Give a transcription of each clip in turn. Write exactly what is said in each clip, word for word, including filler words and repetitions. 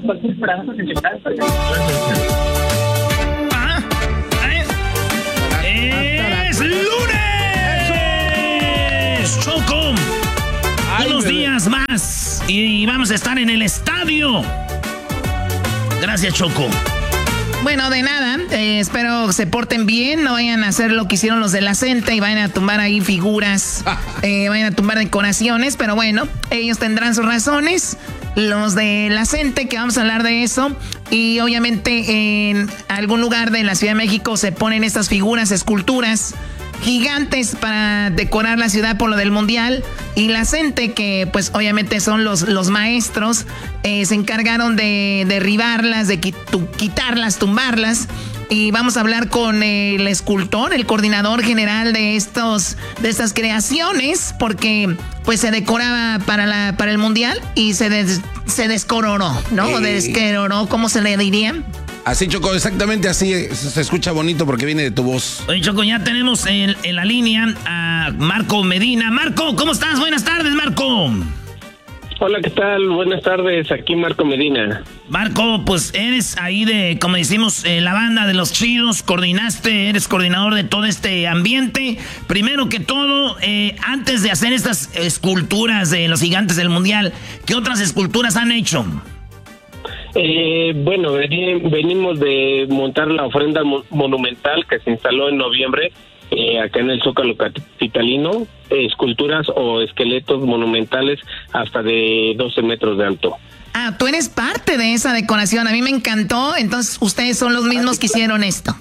cualquier programa que se pase. Ah, eh, ¡Es lunes! ¡Choco! Unos días más y vamos a estar en el estadio. Gracias, Choco. Bueno, de nada, eh, espero se porten bien, no vayan a hacer lo que hicieron los de la Centa y vayan a tumbar ahí figuras, eh, vayan a tumbar decoraciones, pero bueno, ellos tendrán sus razones, los de la Centa, que vamos a hablar de eso, y obviamente en algún lugar de la Ciudad de México se ponen estas figuras, esculturas gigantes para decorar la ciudad por lo del mundial, y la Cente, que pues obviamente son los, los maestros, eh, se encargaron de derribarlas, de quitarlas, tumbarlas, y vamos a hablar con el escultor, el coordinador general de estos, de estas creaciones, porque pues se decoraba para la, para el mundial y se des, se descoronó, ¿no? Eh. O desqueroró, ¿cómo se le diría? Así, Choco, exactamente así, se escucha bonito porque viene de tu voz. Oye, Choco, ya tenemos en, en la línea a Marco Medina. Marco, ¿cómo estás? Buenas tardes, Marco. Hola, ¿qué tal? Buenas tardes, aquí Marco Medina. Marco, pues eres ahí de, como decimos, eh, la banda de los chidos, coordinaste, eres coordinador de todo este ambiente. Primero que todo, eh, antes de hacer estas esculturas de los gigantes del mundial, ¿qué otras esculturas han hecho? Eh, bueno, venimos de montar la ofrenda monumental que se instaló en noviembre eh, acá en el Zócalo capitalino, eh, esculturas o esqueletos monumentales hasta de doce metros de alto. Ah, tú eres parte de esa decoración, a mí me encantó, entonces ustedes son los mismos que hicieron esto.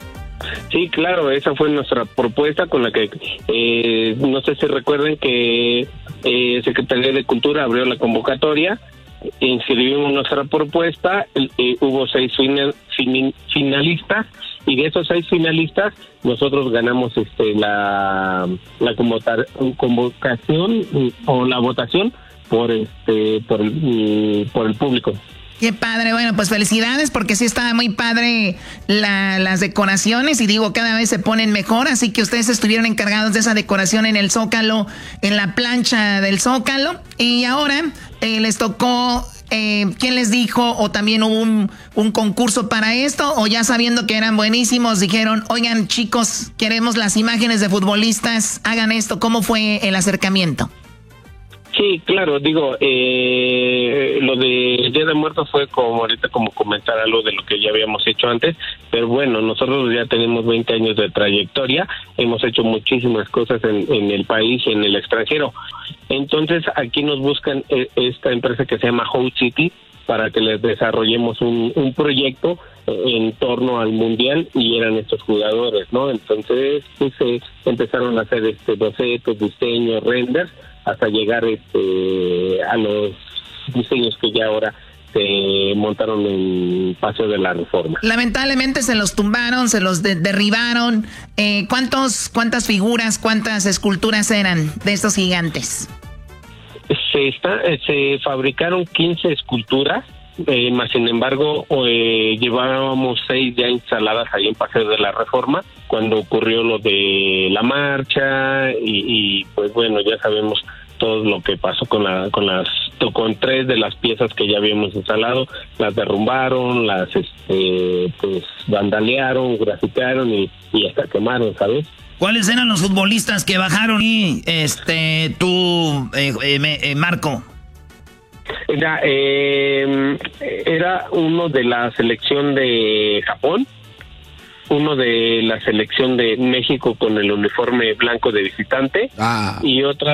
Sí, claro, esa fue nuestra propuesta con la que, eh, no sé si recuerden que eh, Secretaría de Cultura abrió la convocatoria, inscribimos nuestra propuesta, eh, hubo seis final, fin, finalistas, y de esos seis finalistas nosotros ganamos este la la convocación o la votación por este por el, por el público. Qué padre, bueno, pues felicidades porque sí está muy padre la, las decoraciones y digo, cada vez se ponen mejor, así que ustedes estuvieron encargados de esa decoración en el Zócalo, en la plancha del Zócalo, y ahora eh, les tocó, eh, ¿quién les dijo? ¿O también hubo un, un concurso para esto? ¿O ya sabiendo que eran buenísimos dijeron, oigan chicos, queremos las imágenes de futbolistas, hagan esto? ¿Cómo fue el acercamiento? Sí, claro, digo, eh, lo de Día de Muertos fue como ahorita como comentar algo de lo que ya habíamos hecho antes, pero bueno, nosotros ya tenemos veinte años de trayectoria, hemos hecho muchísimas cosas en, en el país y en el extranjero, entonces aquí nos buscan eh, esta empresa que se llama Host City para que les desarrollemos un, un proyecto en torno al mundial y eran estos jugadores, ¿no? Entonces pues eh, empezaron a hacer este bocetos, diseños, renders, hasta llegar este a los diseños que ya ahora se montaron en Paseo de la Reforma. Lamentablemente se los tumbaron, se los de- derribaron. Eh, ¿cuántos, ¿Cuántas figuras, cuántas esculturas eran de estos gigantes? Se, está, se fabricaron quince esculturas, eh, más sin embargo eh, llevábamos seis ya instaladas ahí en Paseo de la Reforma cuando ocurrió lo de la marcha y, y pues bueno, ya sabemos todo lo que pasó con la con las con tres de las piezas que ya habíamos instalado, las derrumbaron, las este pues vandalearon, grafitearon y, y hasta quemaron, ¿sabes? ¿Cuáles eran los futbolistas que bajaron y este tú eh, eh, eh, Marco? Era, eh, era uno de la selección de Japón, uno de la selección de México con el uniforme blanco de visitante ah. y otra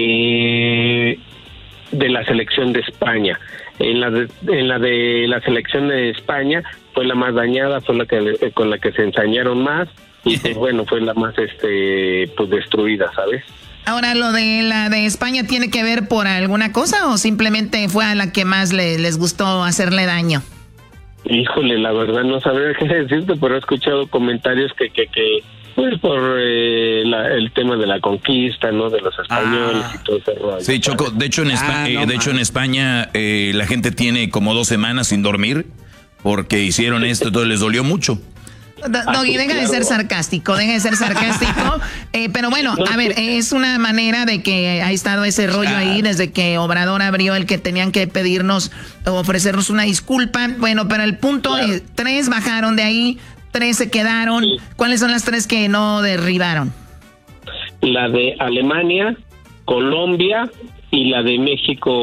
de de la selección de España. En la de, en la de la selección de España fue la más dañada, fue la que con la que se ensañaron más y pues bueno, fue la más este pues destruida, ¿sabes? Ahora, ¿lo de la de España tiene que ver por alguna cosa o simplemente fue a la que más le, les gustó hacerle daño? Híjole, la verdad no sabría qué decirte, pero he escuchado comentarios que, que, que pues por eh, la, el tema de la conquista, ¿no? De los españoles ah. y todo ese rollo. Sí, Choco, de hecho en, Espa- ah, no, eh, de hecho, en España eh, la gente tiene como dos semanas sin dormir porque hicieron esto, entonces les dolió mucho. Doggy, deja claro. de ser sarcástico, deja de ser sarcástico. eh, pero bueno, a ver, es una manera de que ha estado ese rollo ahí desde que Obrador abrió el que tenían que pedirnos o ofrecernos una disculpa. Bueno, pero el punto claro. es, tres bajaron de ahí, tres se quedaron. Sí. ¿Cuáles son las tres que no derribaron? La de Alemania, Colombia y la de México.